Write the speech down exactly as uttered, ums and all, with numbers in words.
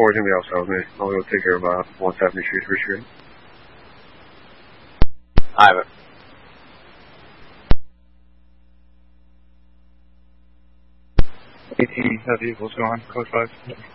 forward's going to be outside with me. I'll go take care of uh, one seventy Street for Street. Ivan. eighteen, have vehicles going, code five.